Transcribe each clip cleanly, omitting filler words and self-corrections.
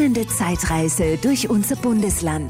spannende Zeitreise durch unser Bundesland.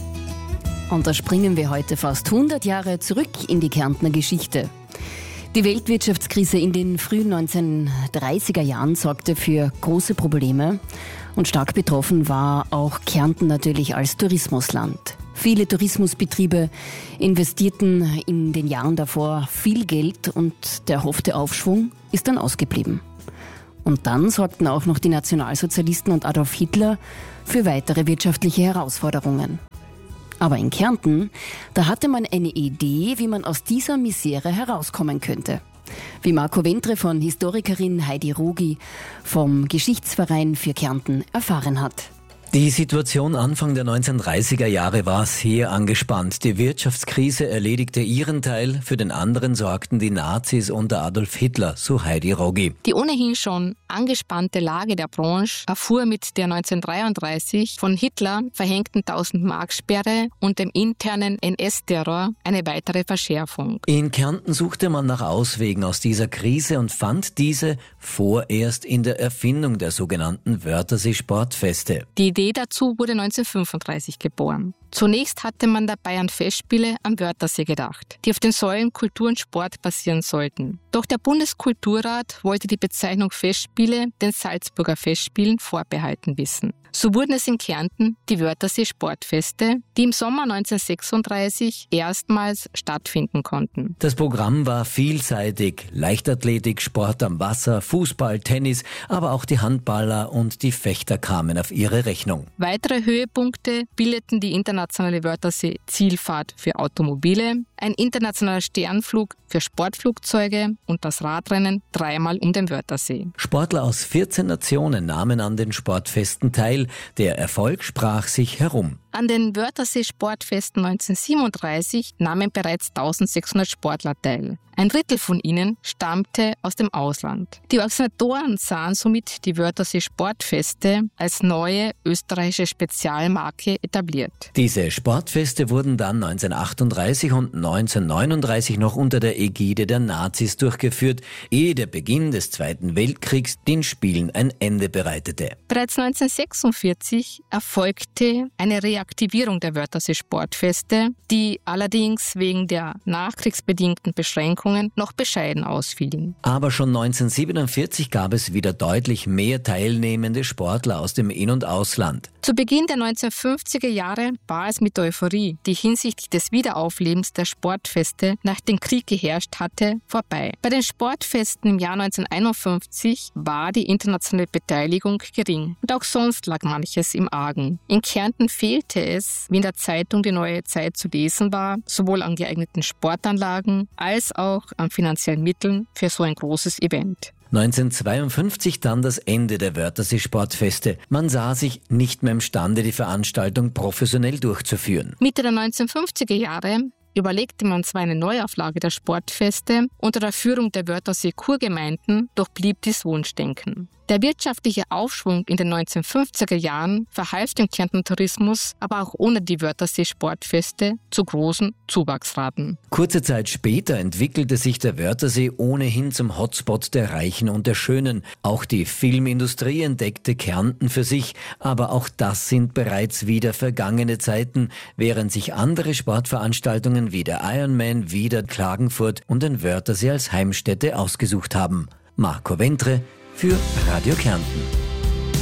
Und da springen wir heute fast 100 Jahre zurück in die Kärntner Geschichte. Die Weltwirtschaftskrise in den frühen 1930er Jahren sorgte für große Probleme und stark betroffen war auch Kärnten natürlich als Tourismusland. Viele Tourismusbetriebe investierten in den Jahren davor viel Geld und der erhoffte Aufschwung ist dann ausgeblieben. Und dann sorgten auch noch die Nationalsozialisten und Adolf Hitler für weitere wirtschaftliche Herausforderungen. Aber in Kärnten, da hatte man eine Idee, wie man aus dieser Misere herauskommen könnte. Wie Marco Ventre von Historikerin Heidi Rogi vom Geschichtsverein für Kärnten erfahren hat. Die Situation Anfang der 1930er Jahre war sehr angespannt. Die Wirtschaftskrise erledigte ihren Teil, für den anderen sorgten die Nazis unter Adolf Hitler, so Heidi Rogi. Die ohnehin schon angespannte Lage der Branche erfuhr mit der 1933 von Hitler verhängten 1000-Mark-Sperre und dem internen NS-Terror eine weitere Verschärfung. In Kärnten suchte man nach Auswegen aus dieser Krise und fand diese vorerst in der Erfindung der sogenannten Wörthersee-Sportfeste. Die Idee dazu wurde 1935 geboren. Zunächst hatte man dabei an Festspiele am Wörthersee gedacht, die auf den Säulen Kultur und Sport basieren sollten. Doch der Bundeskulturrat wollte die Bezeichnung Festspiele den Salzburger Festspielen vorbehalten wissen. So wurden es in Kärnten die Wörthersee-Sportfeste, die im Sommer 1936 erstmals stattfinden konnten. Das Programm war vielseitig. Leichtathletik, Sport am Wasser, Fußball, Tennis, aber auch die Handballer und die Fechter kamen auf ihre Rechnung. Weitere Höhepunkte bildeten die internationale Wörthersee-Zielfahrt für Automobile, ein internationaler Sternflug für Sportflugzeuge und das Radrennen dreimal um den Wörthersee. Sportler aus 14 Nationen nahmen an den Sportfesten teil. Der Erfolg sprach sich herum. An den Wörthersee-Sportfesten 1937 nahmen bereits 1600 Sportler teil. Ein Drittel von ihnen stammte aus dem Ausland. Die Organisatoren sahen somit die Wörthersee-Sportfeste als neue österreichische Spezialmarke etabliert. Diese Sportfeste wurden dann 1938 und 1939 noch unter der Ägide der Nazis durchgeführt, ehe der Beginn des Zweiten Weltkriegs den Spielen ein Ende bereitete. Bereits 1946 erfolgte eine Reaktivierung der Wörthersee-Sportfeste, die allerdings wegen der nachkriegsbedingten Beschränkungen noch bescheiden ausfielen. Aber schon 1947 gab es wieder deutlich mehr teilnehmende Sportler aus dem In- und Ausland. Zu Beginn der 1950er Jahre war es mit der Euphorie, die hinsichtlich des Wiederauflebens der Sportfeste nach dem Krieg geherrscht hatte, vorbei. Bei den Sportfesten im Jahr 1951 war die internationale Beteiligung gering und auch sonst lag manches im Argen. In Kärnten fehlte es, wie in der Zeitung Die Neue Zeit zu lesen war, sowohl an geeigneten Sportanlagen als auch an finanziellen Mitteln für so ein großes Event. 1952 dann das Ende der Wörthersee-Sportfeste. Man sah sich nicht mehr imstande, die Veranstaltung professionell durchzuführen. Mitte der 1950er Jahre überlegte man zwar eine Neuauflage der Sportfeste unter der Führung der Wörthersee-Kurgemeinden, doch blieb dies Wunschdenken. Der wirtschaftliche Aufschwung in den 1950er Jahren verhalf dem Kärntner Tourismus aber auch ohne die Wörthersee-Sportfeste zu großen Zuwachsraten. Kurze Zeit später entwickelte sich der Wörthersee ohnehin zum Hotspot der Reichen und der Schönen. Auch die Filmindustrie entdeckte Kärnten für sich, aber auch das sind bereits wieder vergangene Zeiten, während sich andere Sportveranstaltungen wie der Ironman wieder Klagenfurt und den Wörthersee als Heimstätte ausgesucht haben. Marco Ventre für Radio Kärnten.